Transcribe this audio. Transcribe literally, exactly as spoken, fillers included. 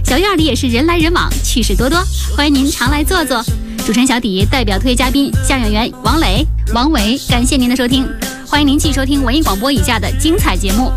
小院里也是人来人往，趣事多多，欢迎您常来坐坐。主持人小迪代表特约嘉宾相声演员王磊、王伟，感谢您的收听，欢迎您继续收听文艺广播以下的精彩节目。